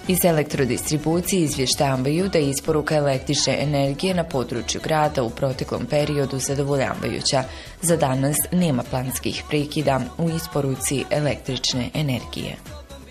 Iz elektrodistribucije izvještavaju da je isporuka električne energije na području grada u proteklom periodu zadovoljavajuća. Za danas nema planskih prekida u isporuci električne energije.